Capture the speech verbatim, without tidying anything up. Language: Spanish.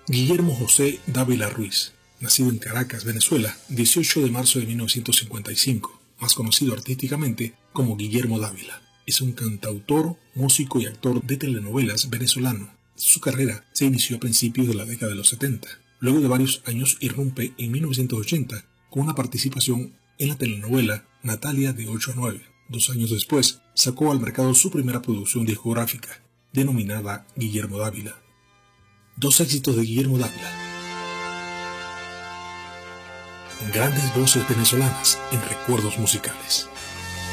Guillermo José Dávila Ruiz, nacido en Caracas, Venezuela, dieciocho de marzo de mil novecientos cincuenta y cinco, más conocido artísticamente como Guillermo Dávila. Es un cantautor, músico y actor de telenovelas venezolano. Su carrera se inició a principios de la década de los setenta. Luego de varios años irrumpe en mil novecientos ochenta con una participación en la telenovela Natalia de ocho a nueve. Dos años después, sacó al mercado su primera producción discográfica, denominada Guillermo Dávila. Dos éxitos de Guillermo Dávila. Grandes voces venezolanas en recuerdos musicales.